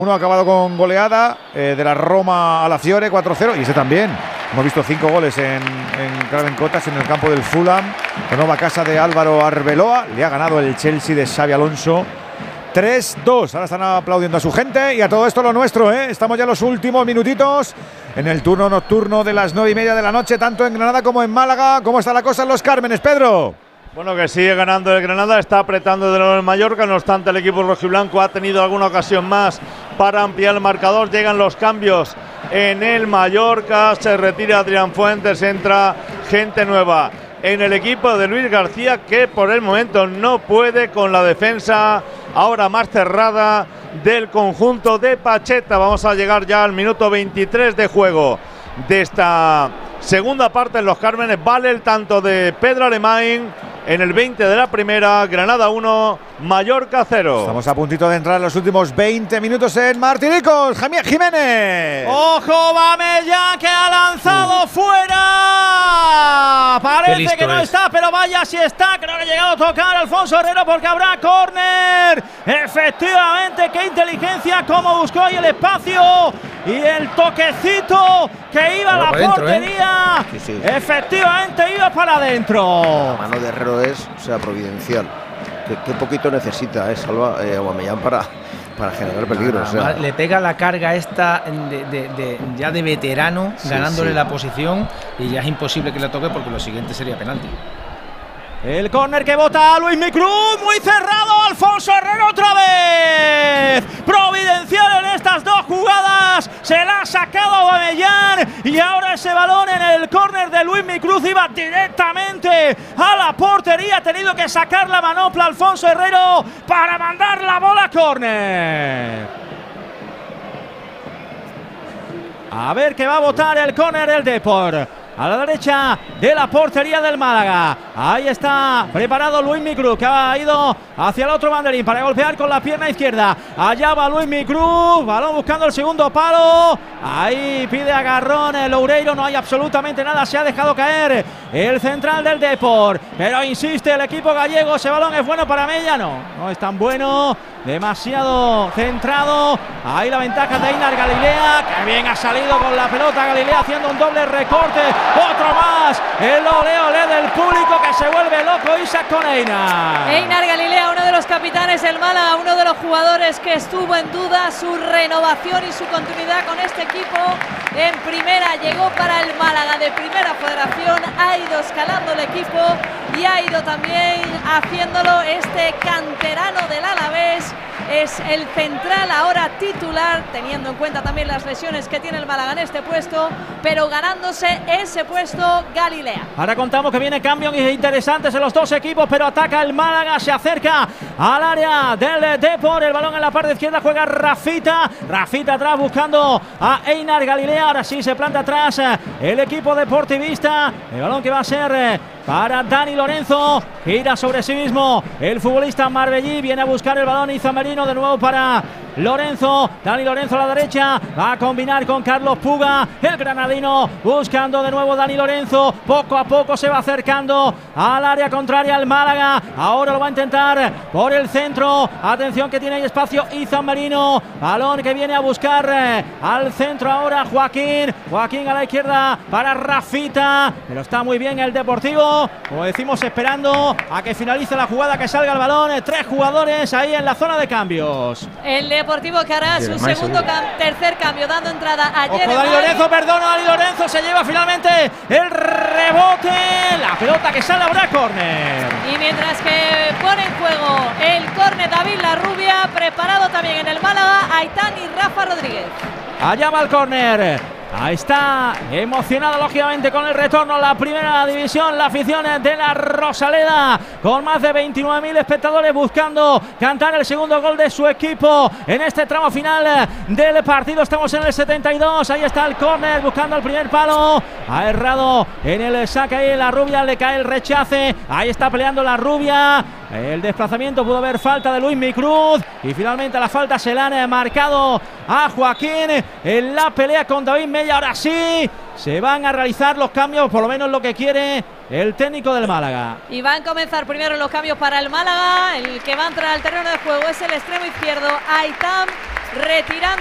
Uno ha acabado con goleada de la Roma a la Fiore, 4-0, y ese también. Hemos visto 5 goles en Craven Cottage, en el campo del Fulham. La nueva casa de Álvaro Arbeloa. Le ha ganado el Chelsea de Xabi Alonso 3-2. Ahora están aplaudiendo a su gente y a todo esto lo nuestro, ¿eh? Estamos ya en los últimos minutitos en el turno nocturno de las 9:30 de la noche, tanto en Granada como en Málaga. ¿Cómo está la cosa en Los Cármenes, Pedro? Bueno, que sigue ganando el Granada, está apretando de nuevo el Mallorca, no obstante el equipo rojiblanco ha tenido alguna ocasión más para ampliar el marcador. Llegan los cambios en el Mallorca, se retira Adrián Fuentes, entra gente nueva en el equipo de Luis García, que por el momento no puede con la defensa ahora más cerrada del conjunto de Pacheta. Vamos a llegar ya al minuto 23 de juego de esta segunda parte en Los Cármenes. Vale el tanto de Pedro Alemán en el 20 de la primera. Granada 1, Mallorca 0. Estamos a puntito de entrar en los últimos 20 minutos en Martinicos. Jiménez. ¡Ojo, Bamellán, que ha lanzado fuera! Parece que no está, pero vaya si está. Creo que ha llegado a tocar Alfonso Herrero porque habrá córner. Efectivamente, qué inteligencia, cómo buscó ahí el espacio y el toquecito que iba a la portería. Sí. Efectivamente, iba para adentro. La mano de Herrero es, providencial. Qué poquito necesita Aubameyang para generar peligro. Le pega la carga esta ya de veterano, ganándole la posición, y ya es imposible que le toque porque lo siguiente sería penalti. El córner que bota a Luismi Cruz, muy cerrado, Alfonso Herrero otra vez. Providencial en estas dos jugadas, se la ha sacado Aubameyang y ahora ese balón en el córner de Luismi Cruz iba directamente a la portería. Ha tenido que sacar la manopla Alfonso Herrero para mandar la bola a córner. A ver qué va a votar el córner del Depor. A la derecha de la portería del Málaga. Ahí está preparado Luismi Cruz, que ha ido hacia el otro banderín para golpear con la pierna izquierda. Allá va Luismi Cruz, balón buscando el segundo palo. Ahí pide agarrón el Loureiro, no hay absolutamente nada, se ha dejado caer el central del Depor. Pero insiste el equipo gallego, ese balón es bueno para Mella, no es tan bueno. Demasiado centrado. Ahí la ventaja de Einar Galilea, que bien ha salido con la pelota Galilea haciendo un doble recorte. Otro más. El ole del público que se vuelve loco. Isaac con Einar. Einar Galilea, uno de los capitanes del Málaga, uno de los jugadores que estuvo en duda su renovación y su continuidad con este equipo en primera. Llegó para el Málaga de primera federación, ha ido escalando el equipo y ha ido también haciéndolo este canterano del Alavés. Es el central ahora titular, teniendo en cuenta también las lesiones que tiene el Málaga en este puesto, pero ganándose ese puesto Galilea. Ahora contamos que viene cambios interesantes en los dos equipos, pero ataca el Málaga, se acerca al área del Depor, el balón en la parte izquierda, juega Rafita atrás buscando a Einar Galilea. Ahora sí se planta atrás el equipo deportivista, el balón que va a ser para Dani Lorenzo, gira sobre sí mismo el futbolista marbellí, viene a buscar el balón Izan Merino, de nuevo para Lorenzo, Dani Lorenzo a la derecha, va a combinar con Carlos Puga, el granadino buscando de nuevo Dani Lorenzo, poco a poco se va acercando al área contraria al Málaga, ahora lo va a intentar por el centro, atención que tiene ahí espacio Izan Merino, balón que viene a buscar al centro ahora Joaquín a la izquierda para Rafita, pero está muy bien el Deportivo, como decimos, esperando a que finalice la jugada, que salga el balón. 3 jugadores ahí en la zona de cambios. El Deportivo que hará su tercer cambio, dando entrada a Jeremy. Dani Lorenzo se lleva finalmente el rebote, la pelota que sale ahora a córner. Y mientras que pone en juego el córner David Larrubia, preparado también en el Málaga Aitán y Rafa Rodríguez. Allá va el córner. Ahí está, emocionado lógicamente con el retorno a la primera división, la afición de la Rosaleda, con más de 29.000 espectadores buscando cantar el segundo gol de su equipo en este tramo final del partido. Estamos en el 72, ahí está el córner buscando el primer palo, ha errado en el saque ahí la Rubia, le cae el rechace, ahí está peleando la Rubia, el desplazamiento, pudo haber falta de Luismi Cruz y finalmente la falta se la han marcado a Joaquín en la pelea con David Mella. Ahora sí se van a realizar los cambios, por lo menos lo que quiere el técnico del Málaga. Y van a comenzar primero los cambios para el Málaga. El que va a entrar al terreno de juego es el extremo izquierdo Aitán retirando